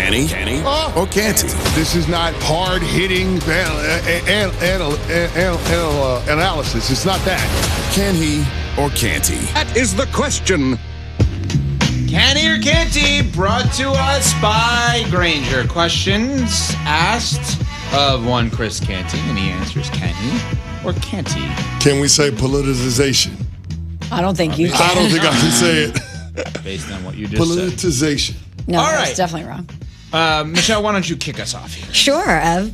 Kenny or Canty? This is not hard-hitting analysis. It's not that. Can he or can't he? That is the question. Kenny or Canty, brought to us by Granger. Questions asked of one Chris Canty, and he answers can he or can't he? Can we say politicization? I don't think you can. I don't think I can say it. Based on what you just said. Politicization. No, All that's right. definitely wrong. Michelle, why don't you kick us off here? Sure, Ev.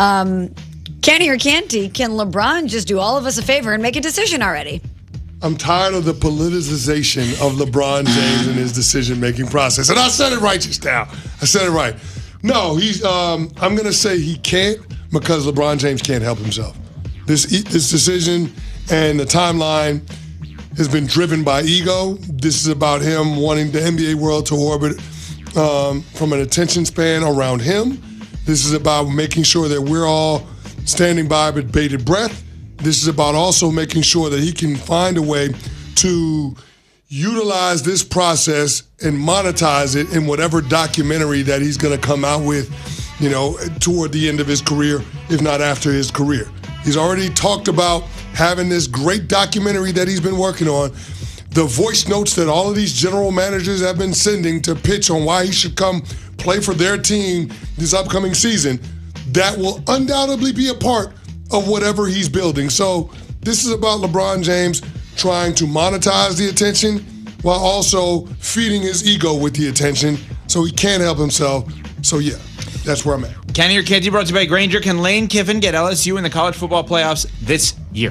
Kenny or Canty, can LeBron just do all of us a favor and make a decision already? I'm tired of the politicization of LeBron James and his decision-making process. And I said it right just now. I said it right. No, I'm going to say he can't because LeBron James can't help himself. This decision and the timeline has been driven by ego. This is about him wanting the NBA world to orbit from an attention span around him. This is about making sure that we're all standing by with bated breath. This is about also making sure that he can find a way to utilize this process and monetize it in whatever documentary that he's going to come out with, toward the end of his career, if not after his career. He's already talked about having this great documentary that he's been working on. The voice notes that all of these general managers have been sending to pitch on why he should come play for their team this upcoming season, that will undoubtedly be a part of whatever he's building. So this is about LeBron James trying to monetize the attention while also feeding his ego with the attention so he can't help himself. So yeah, that's where I'm at. Kenny or Canty, brought to you by Granger. Can Lane Kiffin get LSU in the college football playoffs this year?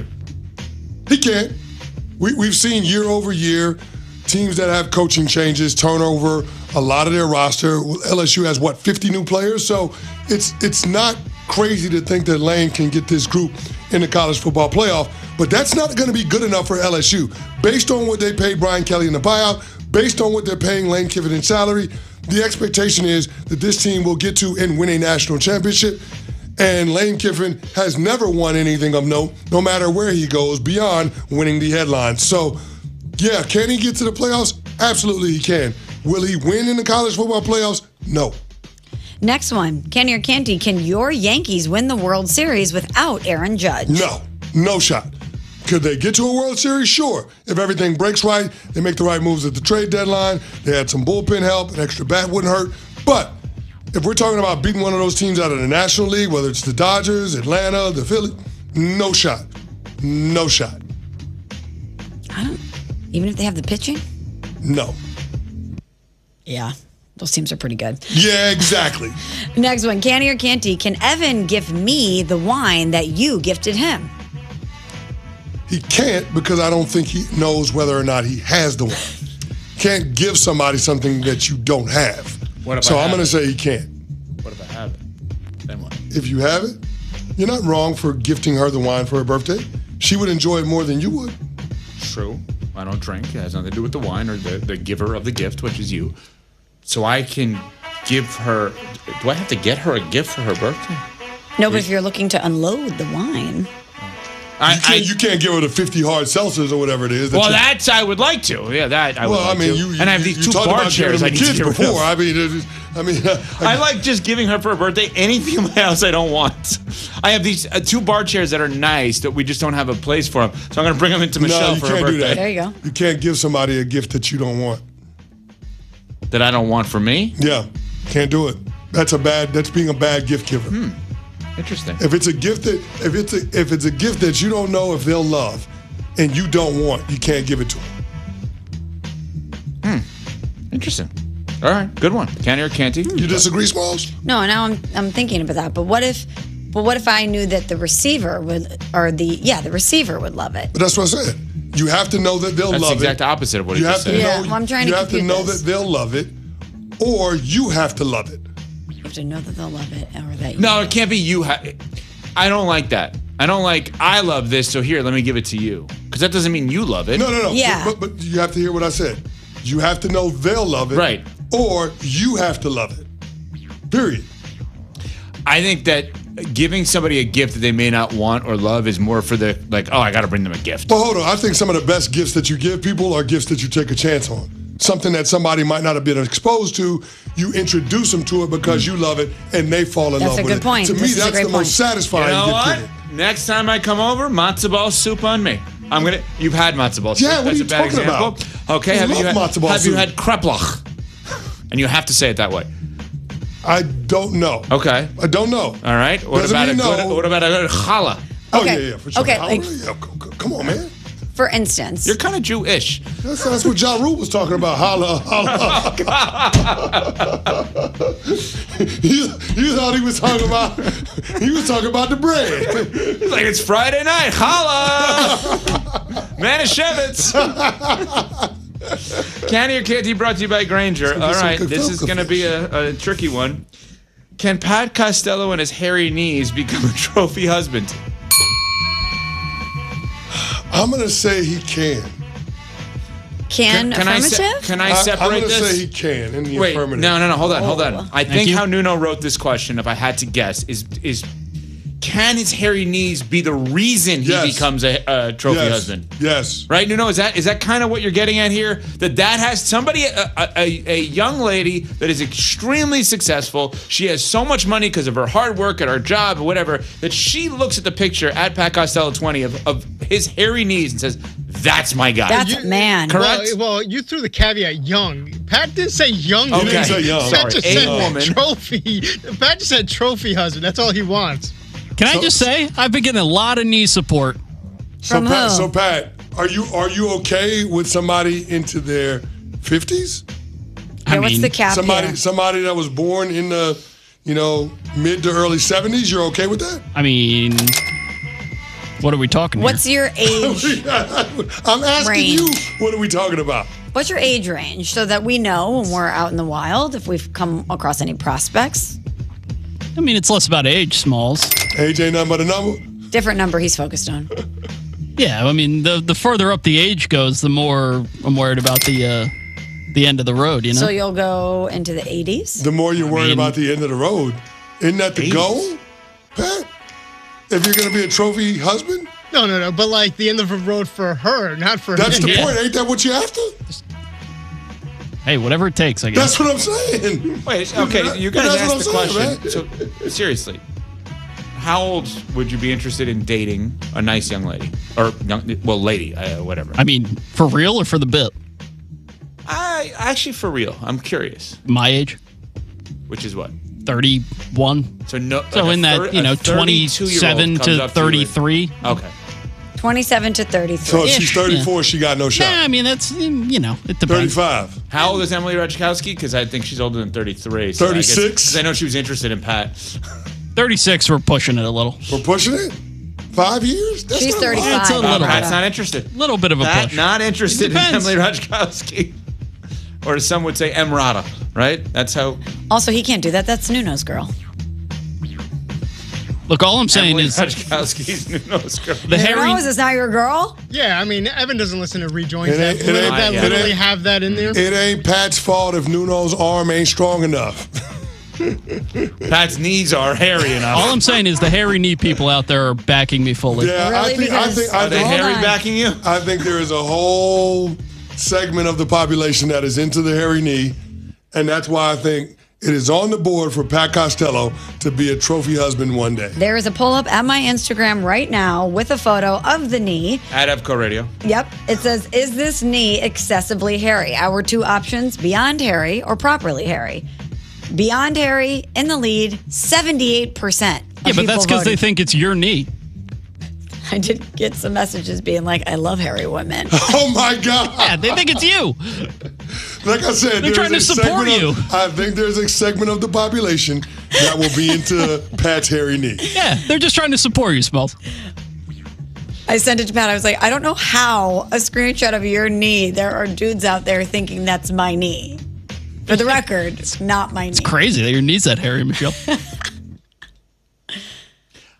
He can. We've seen year over year teams that have coaching changes turn over a lot of their roster. LSU has, 50 new players? So it's not crazy to think that Lane can get this group in the college football playoff, but that's not going to be good enough for LSU. Based on what they paid Brian Kelly in the buyout, based on what they're paying Lane Kiffin in salary, the expectation is that this team will get to and win a national championship. And Lane Kiffin has never won anything of note, no matter where he goes, beyond winning the headlines. So, yeah, can he get to the playoffs? Absolutely he can. Will he win in the college football playoffs? No. Next one. Kenny or Canty, can your Yankees win the World Series without Aaron Judge? No shot. Could they get to a World Series? Sure. If everything breaks right, they make the right moves at the trade deadline, they had some bullpen help, an extra bat wouldn't hurt. But if we're talking about beating one of those teams out of the National League, whether it's the Dodgers, Atlanta, the Phillies, no shot. No shot. Even if they have the pitching? No. Yeah. Those teams are pretty good. Yeah, exactly. Next one. Kenny or Canty, can Evan give me the wine that you gifted him? He can't because I don't think he knows whether or not he has the one. Can't give somebody something that you don't have. What if so I I'm have going to it? say he can't. What if I have it? Then what? If you have it, you're not wrong for gifting her the wine for her birthday. She would enjoy it more than you would. True. I don't drink. It has nothing to do with the wine or the giver of the gift, which is you. So I can give her... Do I have to get her a gift for her birthday? No, but if you're looking to unload the wine... You can't give her the 50 hard seltzers or whatever it is. That's I would like to. Yeah, that I would like to. And I have these two bar chairs I need to get rid before. of. I like just giving her for her birthday anything in my house I don't want. I have these two bar chairs that are nice that we just don't have a place for them. So I'm going to bring them into Michelle for her birthday. Do that. There you go. You can't give somebody a gift that you don't want. That I don't want for me? Yeah, can't do it. That's being a bad gift giver. Interesting. If it's a gift that you don't know if they'll love and you don't want, you can't give it to them. Interesting. All right, good one. Kenny or Canty? You disagree, Smalls? No, now I'm thinking about that. But what if I knew that the receiver would, or the receiver would love it? But that's what I said. You have to know that they'll That's love it. the exact opposite of what You he have just to said. know. Yeah, well, I'm trying to You have to compute know this. that they'll love it, or you have to love it. You have to know that they'll love it, or that you No, it can't be you. I don't like that. I love this, so here, let me give it to you. Because that doesn't mean you love it. No. Yeah. But you have to hear what I said. You have to know they'll love it. Right. Or you have to love it. Period. I think that giving somebody a gift that they may not want or love is more for the, I got to bring them a gift. But hold on. I think some of the best gifts that you give people are gifts that you take a chance on. something that somebody might not have been exposed to, you introduce them to it because you love it and they fall in That's love a with good it. point. To me, This is a that's great the point. most satisfying You know gift what? to me. Next time I come over, matzo ball soup on me. You've had matzo ball soup. Yeah, what That's are you a bad talking example. about? Okay, I have you love had, matzo ball have you soup. had kreplach? And you have to say it that way. I don't know. Okay. I don't know. All right. What Doesn't about a mean good? no. What about a good challah? Oh, Okay. yeah, for sure. Okay, How- like- yeah, come on, man. For instance, You're kind of Jewish. That's what Ja Rule was talking about. Holla, holla. you thought he was talking about the bread. He's like, it's Friday night. Holla! Manischewitz. Canny or Canty brought to you by Granger. Some All right, good this is going to be a tricky one. Can Pat Costello and his hairy knees become a trophy husband? I'm going to say he can. can affirmative? Can I I'm separate going to this? say he can in the Wait, affirmative. no, hold on. Oh. I think you. how Nuno wrote this question, if I had to guess, is can his hairy knees be the reason he Yes. becomes a trophy Yes. husband? Yes. Right, Nuno? Is that kind of what you're getting at here? That has somebody, a young lady that is extremely successful. She has so much money because of her hard work at her job or whatever, that she looks at the picture at Pat Costello 20 of his hairy knees and says, "That's my guy." That's man. Correct. Well, you threw the caveat young. Pat didn't say young. Okay. didn't say young. Pat Sorry, just a said woman. trophy. Pat just said trophy husband. That's all he wants. Can I just say, I've been getting a lot of knee support. From who? So Pat, are you okay with somebody into their 50s? Yeah, what's the cap here? Somebody that was born in the, mid to early 70s, you're okay with that? I mean, what are we talking What's here? your age? I'm asking Range. you, what are we talking about? What's your age range so that we know when we're out in the wild if we've come across any prospects? I mean, it's less about age, Smalls. Age ain't nothing but a number. Different number he's focused on. Yeah, I mean, the further up the age goes, the more I'm worried about the end of the road, you know? So you'll go into the 80s? The more you're worried mean- about the end of the road, isn't that the goal, Pat? If you're going to be a trophy husband? No. But like the end of the road for her, not for That's him. the Yeah. point. Ain't that what you're after? Hey, whatever it takes, I guess. That's what I'm saying. Wait, okay, you guys That's asked the what I'm saying, question. So, seriously, how old would you be interested in dating a nice young lady? Or, lady, whatever. I mean, for real or for the bit? I actually, for real, I'm curious. My age, Which is what? 31. So, no. So like in that, a 27 32-year-old comes to up to you 33. and- okay. 27 to 33. So if she's 34, she got no Nah, shot. I mean, that's, it depends. 35. How old is Emily Ratajkowski? Because I think she's older than 33. So 36? Because I know she was interested in Pat. 36, we're pushing it a little. We're pushing it? 5 years? That's She's not a lot. 35. It's a little Pat's bit. not interested. Little bit of a Pat push. not interested in depends. Emily Ratajkowski. Or as some would say, Emrata, right? That's how Also, he can't do that. That's Nuno's girl. Look, all I'm saying Emily is Ratajkowski's Nuno's girl. the hairy. Nuno, is this not your girl? Yeah, I mean, Evan doesn't listen to rejoins It ain't- that, it ain't- that yeah. literally it ain't- have that in there. It ain't Pat's fault if Nuno's arm ain't strong enough. Pat's knees are hairy enough. All I'm saying is the hairy knee people out there are backing me fully. Yeah, Really? Because- Are they Hold hairy on. backing you? I think there is a whole segment of the population that is into the hairy knee, and that's why I think it is on the board for Pat Costello to be a trophy husband one day. There is a pull up at my Instagram right now with a photo of the knee. At EVCO Radio. Yep. It says, is this knee excessively hairy? Our two options, beyond hairy or properly hairy. Beyond hairy in the lead, 78%. Yeah, but that's because they think it's your knee. I did get some messages being like, I love hairy women. Oh my God! Yeah, they think it's you. Like I said, They're trying to support you. I think there's a segment of the population that will be into Pat's hairy knee. Yeah, they're just trying to support you, Smalls. I sent it to Pat. I was like, I don't know how a screenshot of your knee, there are dudes out there thinking that's my knee. For the record, it's not my knee. Crazy that your knee's that hairy, Michelle.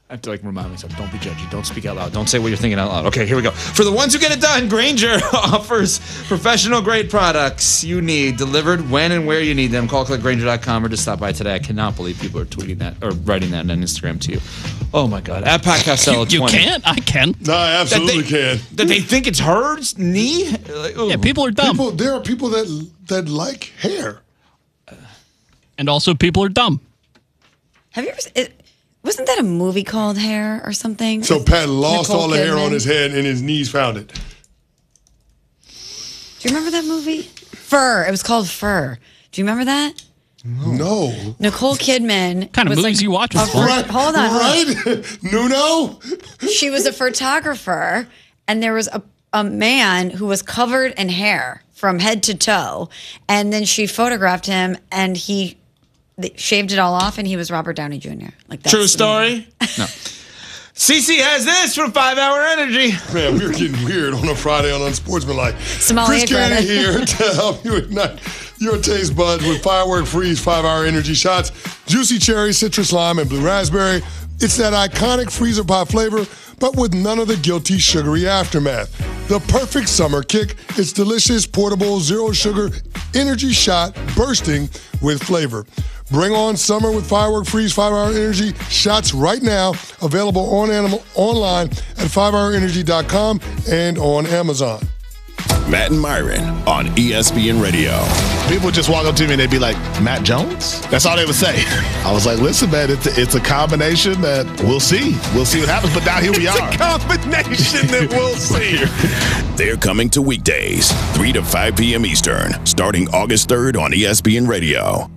I have to remind myself, don't be judgy. Don't speak out loud. Don't say what you're thinking out loud. Okay, here we go. For the ones who get it done, Grainger offers professional grade products you need delivered when and where you need them. Call clickgrainger.com or just stop by today. I cannot believe people are tweeting that or writing that on Instagram to you. Oh my God. At Pat Costello 20. You can't? I can. No, I absolutely can. That they think it's her knee? Yeah, people are dumb. There are people that like hair. And also people are dumb. Have you ever? Wasn't that a movie called Hair or something? So Pat lost Nicole all the hair Kidman? on his head and his knees found it. Do you remember that movie? Fur. It was called Fur. Do you remember that? No. Nicole Kidman. What kind of was movies you watching? Right. Hold on. Right? Nuno? She was a photographer, and there was a man who was covered in hair from head to toe, and then she photographed him, and they shaved it all off, and he was Robert Downey Jr. That's True story? No. CC has this from 5 Hour Energy. Man, we're getting weird on a Friday on Unsportsmanlike. Somalia Chris Cannon credit. here to help you ignite your taste buds with Firework Freeze 5 Hour Energy shots. Juicy cherry, citrus lime, and blue raspberry. It's that iconic freezer pop flavor, but with none of the guilty sugary aftermath. The perfect summer kick. It's delicious, portable, zero sugar energy shot bursting with flavor. Bring on summer with Firework Freeze 5 Hour Energy shots right now. Available online at 5hourenergy.com and on Amazon. Matt and Myron on ESPN Radio. People just walk up to me and they'd be like, Matt Jones? That's all they would say. I was like, listen, man, it's a combination that we'll see. We'll see what happens, but now here we are. It's a combination that we'll see. They're coming to weekdays, 3 to 5 p.m. Eastern, starting August 3rd on ESPN Radio.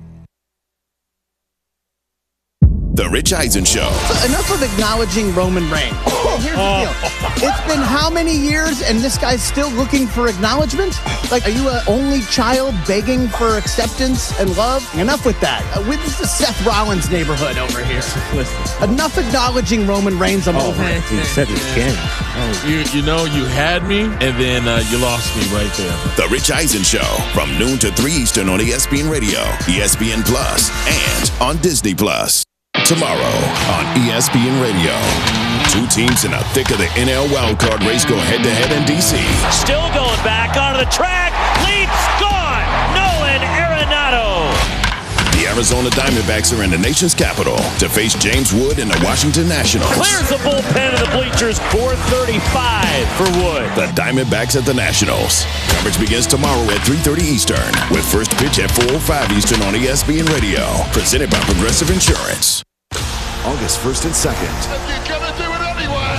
The Rich Eisen Show. Enough of acknowledging Roman Reigns. Here's the deal. It's been how many years and this guy's still looking for acknowledgement? Are you an only child begging for acceptance and love? Enough with that. This is Seth Rollins' neighborhood over here. Listen. Enough acknowledging Roman Reigns. I'm over it. He said he can. You had me, and then you lost me right there. The Rich Eisen Show from noon to 3 Eastern on ESPN Radio, ESPN Plus, and on Disney Plus. Tomorrow on ESPN Radio. Two teams in the thick of the NL wildcard race go head-to-head in D.C. Still going back onto the track. Leaps gone. Nolan Arenado. The Arizona Diamondbacks are in the nation's capital to face James Wood and the Washington Nationals. Clears the bullpen of the bleachers. 4:35 for Wood. The Diamondbacks at the Nationals. Coverage begins tomorrow at 3:30 Eastern with first pitch at 4:05 Eastern on ESPN Radio. Presented by Progressive Insurance. August 1st and 2nd. You're gonna do it anyway.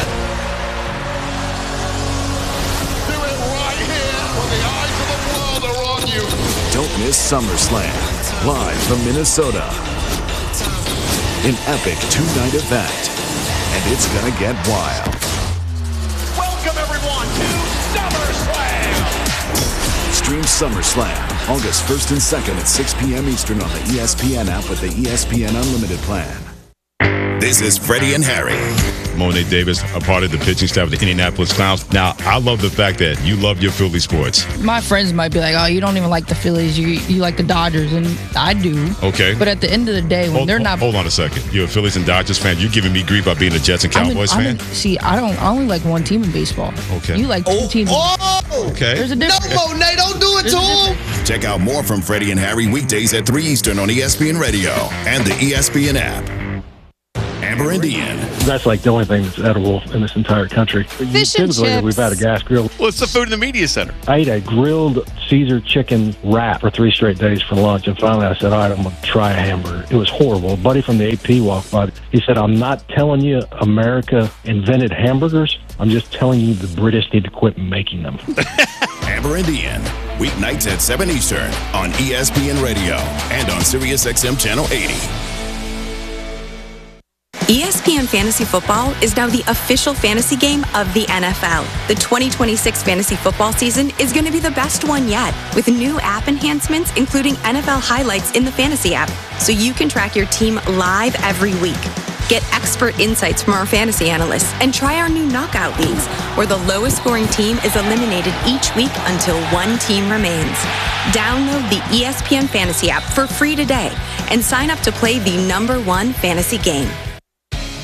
Do it right here when the eyes of the world are on you. Don't miss SummerSlam, live from Minnesota. An epic two-night event, and it's gonna get wild. Welcome everyone to SummerSlam. Stream SummerSlam, August 1st and 2nd at 6 p.m. Eastern on the ESPN app with the ESPN Unlimited plan. This is Freddie and Harry. Monet Davis, a part of the pitching staff of the Indianapolis Clowns. Now, I love the fact that you love your Philly sports. My friends might be like, oh, you don't even like the Phillies. You like the Dodgers. And I do. Okay. But at the end of the day, when they're not... Hold on a second. You're a Phillies and Dodgers fan. You're giving me grief about being a Jets and Cowboys fan? I only like one team in baseball. Okay. You like two teams. Okay. There's a difference. No, Monet, don't do it to him. Check out more from Freddie and Harry weekdays at 3 Eastern on ESPN Radio and the ESPN app. Amber and Ian. That's like the only thing that's edible in this entire country. Fish and chips. We've had a gas grill. What's the food in the media center? I ate a grilled Caesar chicken wrap for 3 straight days for lunch, and finally I said, all right, I'm going to try a hamburger. It was horrible. A buddy from the AP walked by. He said, I'm not telling you America invented hamburgers. I'm just telling you the British need to quit making them. Amber and Ian, weeknights at 7 Eastern on ESPN Radio and on SiriusXM Channel 80. ESPN Fantasy Football is now the official fantasy game of the NFL. The 2026 fantasy football season is going to be the best one yet, with new app enhancements including NFL highlights in the fantasy app, so you can track your team live every week. Get expert insights from our fantasy analysts and try our new knockout leagues, where the lowest scoring team is eliminated each week until one team remains. Download the ESPN Fantasy app for free today and sign up to play the #1 fantasy game.